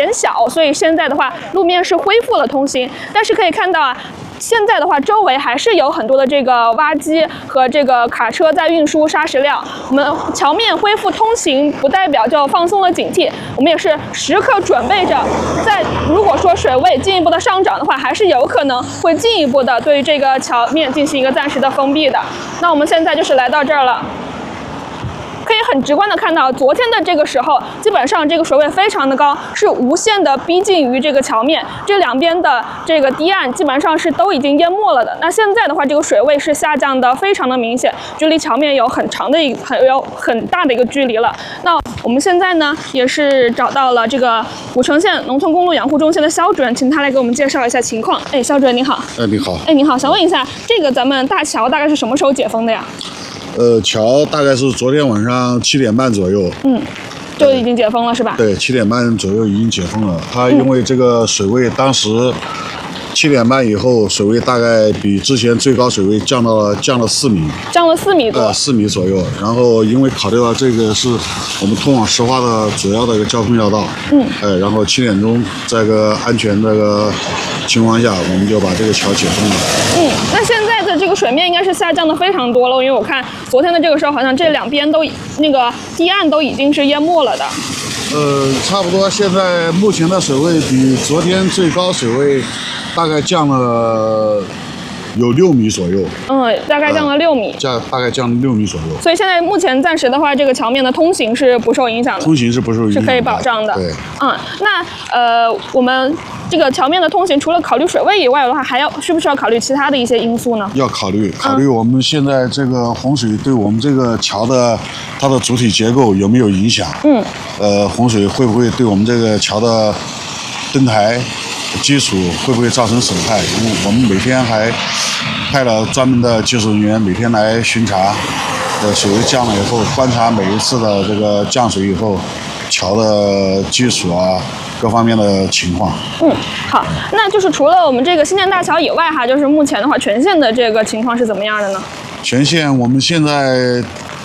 小，所以现在的话路面是恢复了通行。但是可以看到啊，现在的话周围还是有很多的这个挖机和这个卡车在运输砂石料。我们桥面恢复通行，不代表就放松了警惕，我们也是时刻准备着，在如果说水位进一步的上涨的话，还是有可能会进一步的对于这个桥面进行一个暂时的封闭的。那我们现在就是来到这儿了。可以很直观的看到，昨天的这个时候，基本上这个水位非常的高，是无限的逼近于这个桥面，这两边的这个堤岸基本上是都已经淹没了的。那现在的话，这个水位是下降的非常的明显，距离桥面有很大的一个距离了。那我们现在呢，也是找到了这个古城县农村公路养护中心的肖主任，请他来给我们介绍一下情况。哎，肖主任您好。 你好。 哎，您好，想问一下，这个咱们大桥大概是什么时候解封的呀？ 桥大概是昨天晚上7点半左右， 就已经解封了是吧？ 对，7点半左右已经解封了。它因为这个水位，当时7点半以后，水位大概比之前最高水位降了4米， 降了4米多 ，4米左右。然后因为考虑到这个是我们通往石化的主要的一个交通要道，然后7点钟在个安全这个情况下，我们就把这个桥解封了。 那现在的这个水面应该是下降的非常多了，因为我看昨天的这个时候，好像这两边都那个堤岸都已经是淹没了的。 差不多，现在目前的水位比昨天最高水位大概降了有6米左右。 大概降了6米。 大概降了6米左右。 所以现在目前暂时的话，这个桥面的通行是不受影响的。 通行是不受影响的， 是可以保障的。 对。 那我们这个桥面的通行，除了考虑水位以外的话，需不需要考虑其他的一些因素呢？ 要考虑我们现在这个洪水对我们这个桥的它的主体结构有没有影响？洪水会不会对我们这个桥的灯台基础会不会造成损害？因为我们每天还派了专门的技术人员每天来巡查，水位降了以后，观察每一次的这个降水以后，桥的基础啊。各方面的情况。 好，那就是除了我们这个新建大桥以外哈，就是目前的话，全县的这个情况是怎么样的呢？ 全县我们现在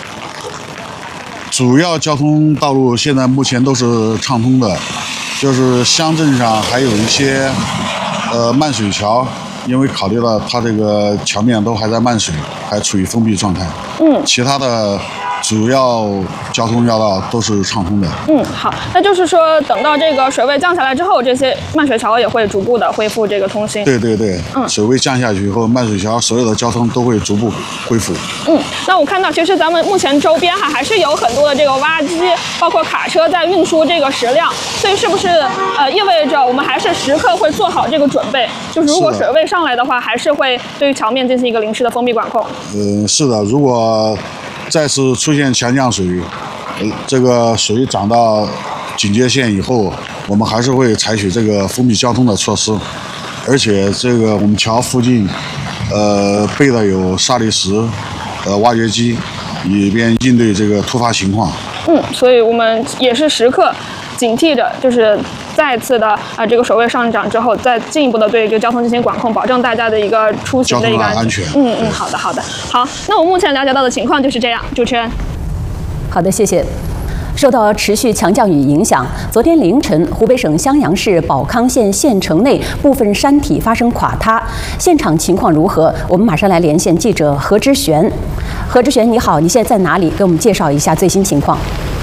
主要交通道路现在目前都是畅通的，就是乡镇上还有一些漫水桥，因为考虑到它这个桥面都还在漫水，还处于封闭状态。其他的主要交通要道都是畅通的。 好，那就是说，等到这个水位降下来之后，这些漫水桥也会逐步的恢复这个通行。 对，水位降下去以后，漫水桥所有的交通都会逐步恢复。 那我看到，其实咱们目前周边还是有很多的这个挖机，包括卡车在运输这个石料，所以是不是意味着我们还是时刻会做好这个准备？就是如果水位上来的话，还是会对于桥面进行一个临时的封闭管控。 是的，如果再次出现强降水，这个水涨到警戒线以后，我们还是会采取这个封闭交通的措施，而且这个我们桥附近，备了有砂砾石，挖掘机，以便应对这个突发情况。 所以我们也是时刻警惕着，就是再次的这个水位上涨之后，再进一步的对这个交通进行管控，保证大家的一个出行的一个安全。好的。好，那我目前了解到的情况就是这样，主持人。 好的，谢谢。受到持续强降雨影响，昨天凌晨，湖北省襄阳市保康县县城内部分山体发生垮塌，现场情况如何？我们马上来连线记者何之璇。何之璇，你好，你现在在哪里？给我们介绍一下最新情况。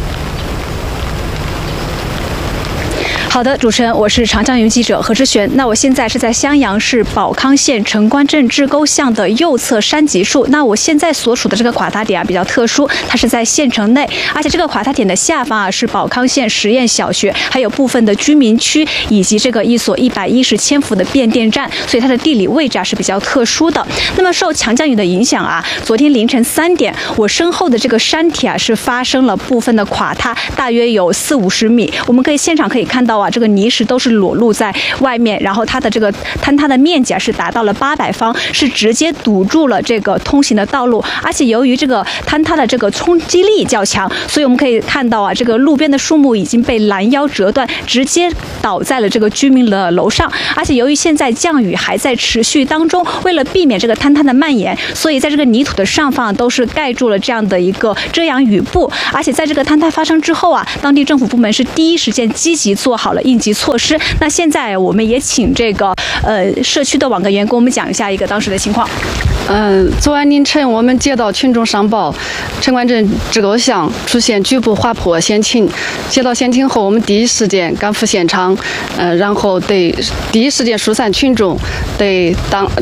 好的，主持人，我是长江云记者何之璇。那我现在是在襄阳市保康县城关镇支沟巷的右侧山脊处。那我现在所处的这个垮塌点比较特殊，它是在县城内，而且这个垮塌点的下方是保康县实验小学，还有部分的居民区以及这个一所110千伏的变电站，所以它的地理位置是比较特殊的。那么受强降雨的影响昨天凌晨3点，我身后的这个山体是发生了部分的垮塌，大约有40-50米。我们现场可以看到这个泥石都是裸露在外面，然后它的这个坍塌的面积是达到了800方，是直接堵住了这个通行的道路。而且由于这个坍塌的这个冲击力较强，所以我们可以看到这个路边的树木已经被拦腰折断，直接倒在了这个居民的楼上。而且由于现在降雨还在持续当中，为了避免这个坍塌的蔓延，所以在这个泥土的上方都是盖住了这样的一个遮阳雨布。而且在这个坍塌发生之后当地政府部门是第一时间积极做好好了应急措施。那现在我们也请这个社区的网格员给我们讲一下一个当时的情况。 昨晚凌晨，我们接到群众上报，城关镇志沟巷出现局部滑坡险情。接到险情后，我们第一时间赶赴现场，然后对第一时间疏散群众，对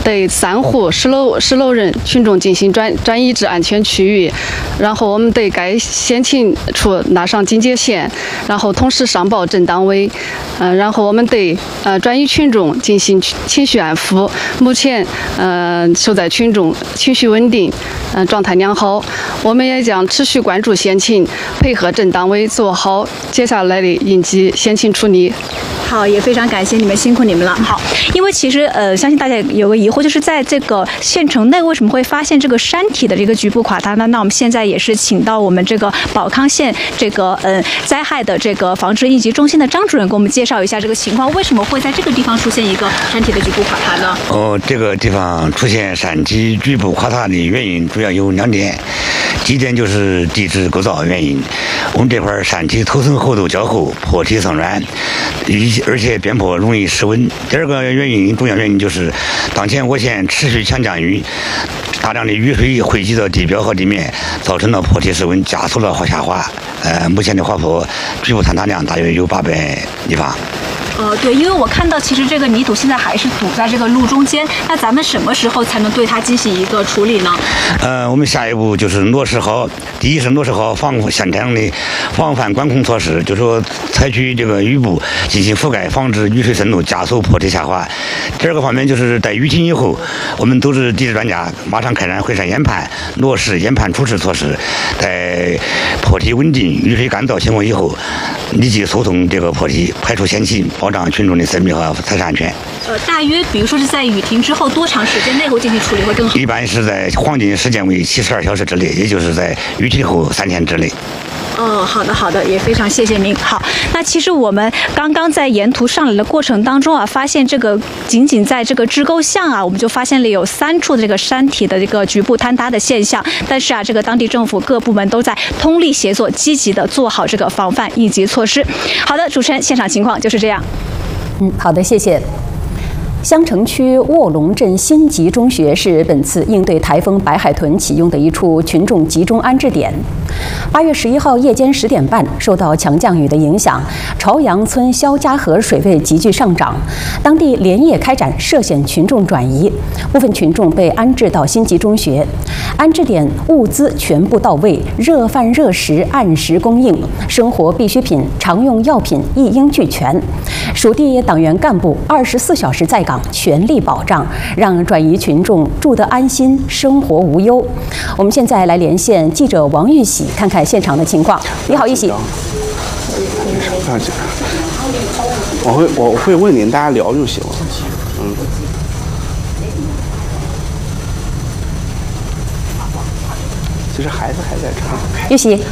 3户10楼人群众进行转移至安全区域，然后我们对该险情处拉上警戒线，然后同时上报镇党委，然后我们对转移群众进行情绪安抚。目前受灾群众情绪稳定，状态良好。我们也将持续关注险情，配合镇党委做好接下来的应急险情处理。 好，也非常感谢你们，辛苦你们了。好，因为其实相信大家有个疑惑，就是在这个县城内为什么会发现这个山体的这个局部垮塌呢？那我们现在也是请到我们这个保康县这个灾害的这个防治应急中心的张主任给我们介绍一下这个情况，为什么会在这个地方出现一个山体的局部垮塌呢？ 这个地方出现山体局部垮塌的原因主要有2点，第一点就是地质构造原因，我们这块山体头层厚度较厚，坡体层软，而且边坡容易失温。第二个重要原因就是当前我县持续强降雨，大量的雨水汇集到地表和地面，造成了坡体失温，加速了下滑。目前的滑坡局部坍塌量大约有800立方。 对，因为我看到其实这个泥土现在还是堵在这个路中间，那咱们什么时候才能对它进行一个处理呢？ 我们下一步就是第一是落实好现场的防范管控措施，就是说采取这个雨布进行覆盖，防止雨水渗透，加速坡体下滑。第二个方面就是在雨停以后，我们组织地质专家马上开展会山研判，落实研判处置措施，在坡体稳定、雨水干燥情况以后，立即疏通这个坡体，排除险情，保障群众的生命和财产安全。 大约比如说是在雨停之后多长时间内会进行处理会更好？ 一般是在黄金时间为72小时之内，也就是在雨停后3天之内。 好的，也非常谢谢您。好，那其实我们刚刚在沿途上来的过程当中啊，发现这个仅在这个支沟巷啊，我们就发现了有3处的这个山体的这个局部坍塌的现象。但是啊，这个当地政府各部门都在通力协作，积极的做好这个防范应急措施。好的，主持人，现场情况就是这样。 好的，谢谢。襄城区卧龙镇新集中学是本次应对台风白海豚启用的一处群众集中安置点。8月11号夜间10点半，受到强降雨的影响，朝阳村肖家河水位急剧上涨，当地连夜开展涉险群众转移，部分群众被安置到新集中学。安置点物资全部到位，热饭热食按时供应，生活必需品、常用药品一应俱全。属地党员干部24小时在岗，全力保障，让转移群众住得安心，生活无忧。我们现在来连线记者王玉喜，看看现场的情况。你好，玉喜。 我会问您，大家聊就行了。其实孩子还在唱。 玉喜。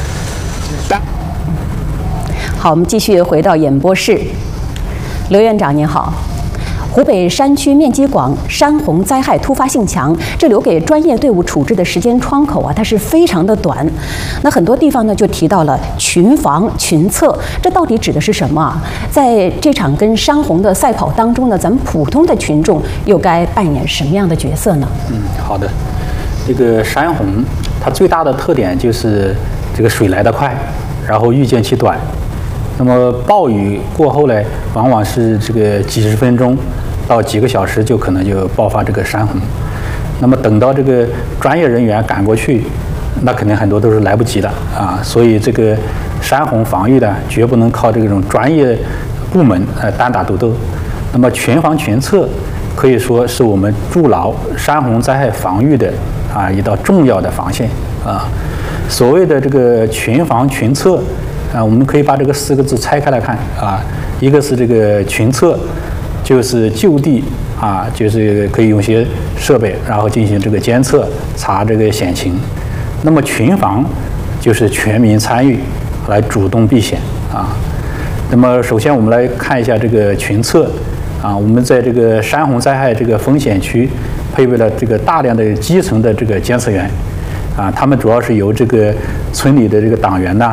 好，我们继续回到演播室。刘院长您好。湖北山区面积广，山洪灾害突发性强，这留给专业队伍处置的时间窗口啊，它是非常的短。那很多地方呢就提到了群防群策，这到底指的是什么？在这场跟山洪的赛跑当中呢，咱们普通的群众又该扮演什么样的角色呢？ 好的，这个山洪它最大的特点就是这个水来得快，然后预见期短。那么暴雨过后呢，往往是这个几十分钟到几个小时就可能就爆发这个山洪。那么等到这个专业人员赶过去，那肯定很多都是来不及的啊。所以这个山洪防御呢，绝不能靠这种专业部门单打独斗。那么群防群策可以说是我们筑牢山洪灾害防御的一道重要的防线啊。所谓的这个群防群策。我们可以把这个4个字拆开来看啊，一个是这个群策，就是就地就是可以用些设备，然后进行这个监测查这个险情。那么群防就是全民参与来主动避险啊。那么首先我们来看一下这个群策啊，我们在这个山洪灾害这个风险区配备了这个大量的基层的这个监测员啊，他们主要是由这个村里的这个党员呐。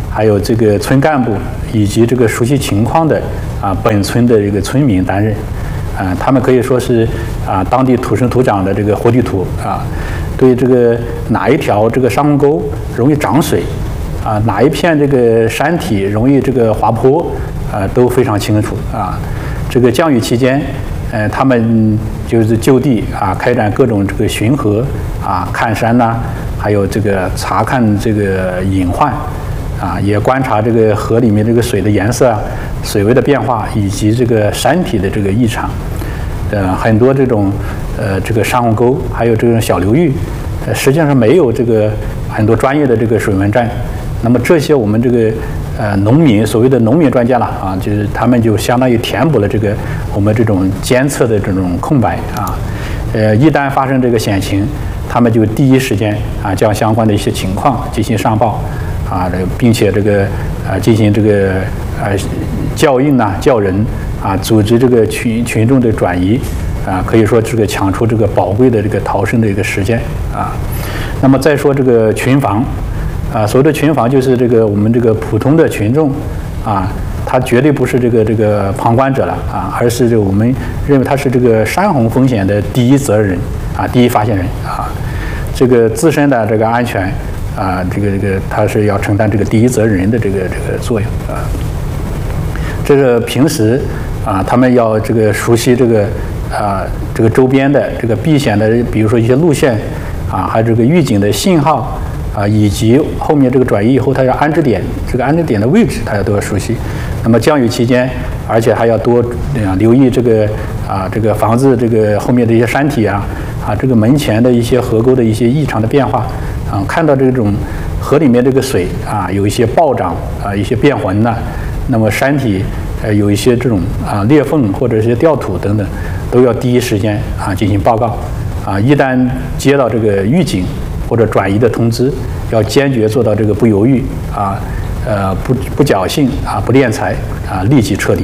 还有这个村干部以及这个熟悉情况的本村的这个村民担任。他们可以说是当地土生土长的这个活地图对这个哪一条这个山洪沟容易涨水哪一片这个山体容易这个滑坡都非常清楚这个降雨期间，他们就是就地开展各种这个巡河看山呐，还有这个查看这个隐患也观察这个河里面这个水的颜色水位的变化以及这个山体的这个异常。很多这种这个山洪沟还有这种小流域，实际上没有这个很多专业的这个水文站。那么这些我们这个农民所谓的农民专家了就是他们就相当于填补了这个我们这种监测的这种空白一旦发生这个险情，他们就第一时间将相关的一些情况进行上报并且这个进行这个教应教人组织这个群众的转移可以说这个抢出这个宝贵的这个逃生的一个时间那么再说这个群防所谓的群防就是这个我们这个普通的群众他绝对不是这个旁观者了而是这个我们认为他是这个山洪风险的第一责任人第一发现人这个自身的这个安全这个他是要承担这个第一责任人的这个作用这个平时他们要这个熟悉这个周边的这个避险的，比如说一些路线还有这个预警的信号以及后面这个转移以后它要安置点，这个安置点的位置大家都要熟悉。那么降雨期间，而且还要多留意这个这个防治这个后面的一些山体这个门前的一些河沟的一些异常的变化看到这种河里面这个水有一些暴涨一些变浑那么山体有一些这种裂缝或者一些掉土等等，都要第一时间进行报告一旦接到这个预警或者转移的通知，要坚决做到这个不犹豫不侥幸不敛财立即撤离。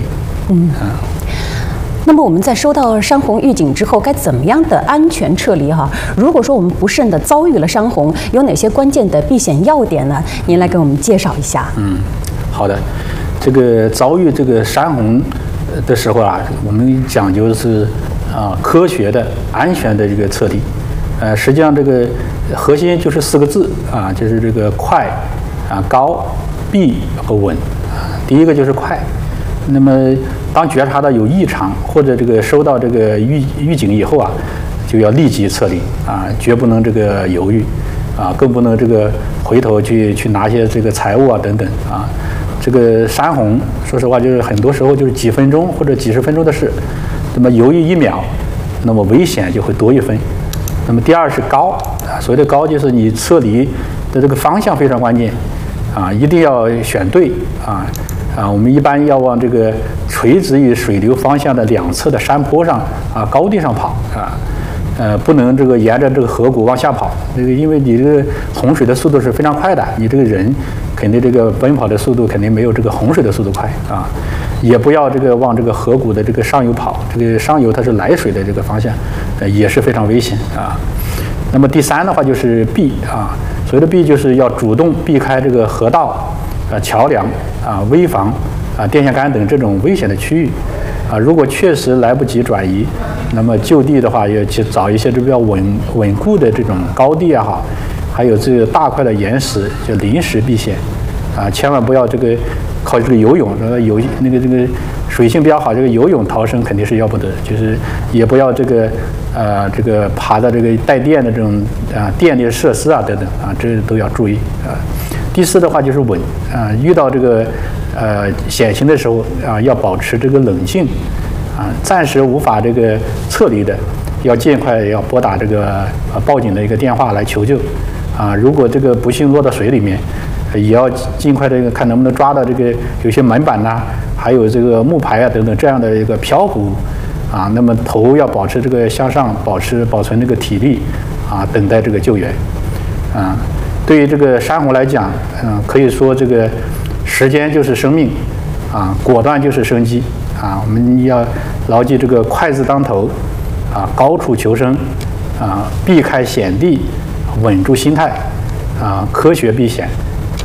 那么我们在收到山洪预警之后，该怎么样的安全撤离如果说我们不慎的遭遇了山洪，有哪些关键的避险要点呢？您来给我们介绍一下。 好的。这个遭遇这个山洪的时候我们讲究的是科学的、安全的这个撤离。实际上这个核心就是4个字就是这个快、高、避和稳。第一个就是快。那么当觉察到有异常或者这个收到这个预警以后就要立即撤离绝不能这个犹豫更不能这个回头去拿些这个财物等等这个山洪，说实话，就是很多时候就是几分钟或者几十分钟的事，那么犹豫1秒，那么危险就会多1分。那么第二是高所谓的高就是你撤离的这个方向非常关键一定要选对我们一般要往这个垂直于水流方向的2侧的山坡上高地上跑不能这个沿着这个河谷往下跑，因为你这个洪水的速度是非常快的，你这个人肯定这个奔跑的速度肯定没有这个洪水的速度快也不要这个往这个河谷的这个上游跑，这个上游它是来水的这个方向也是非常危险那么第3的话就是避所谓的避就是要主动避开这个河道桥梁危房电线杆等这种危险的区域如果确实来不及转移，那么就地的话要去找一些比较稳固的这种高地还有这个大块的岩石，就临时避险千万不要这个靠这个游泳这个水性比较好，这个游泳逃生肯定是要不得，就是也不要这个爬到这个带电的这种电力设施等等这都要注意第4的话就是稳遇到这个险情的时候要保持这个冷静暂时无法这个撤离的，要尽快要拨打这个报警的一个电话来求救如果这个不幸落到水里面，也要尽快这个看能不能抓到这个有些门板还有这个木牌等等这样的一个漂浮那么头要保持这个向上，保存这个体力等待这个救援对于这个山洪来讲可以说这个时间就是生命果断就是生机我们要牢记这个快字当头高处求生避开险地，稳住心态科学避险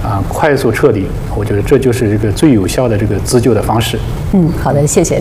快速彻底，我觉得这就是这个最有效的这个自救的方式。 好的，谢谢。